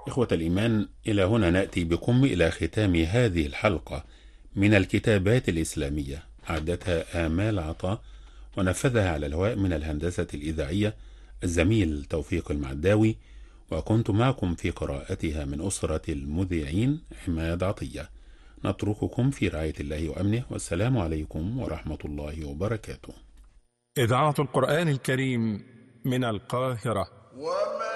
إخوة الإيمان، إلى هنا نأتي بكم إلى ختام هذه الحلقة من الكتابات الإسلامية، أعدتها آمال عطا ونفذها على الهواء من الهندسة الإذاعية الزميل توفيق المعداوي، وكنت معكم في قراءتها من أسرة المذيعين عماد عطية. نترككم في رعاية الله وأمنه، والسلام عليكم ورحمة الله وبركاته. إذاعة القرآن الكريم من القاهرة.